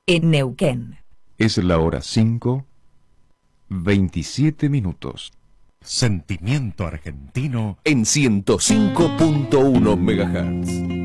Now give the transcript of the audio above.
en Neuquén. Es la hora 5:27. Sentimiento argentino En 105.1 MHz.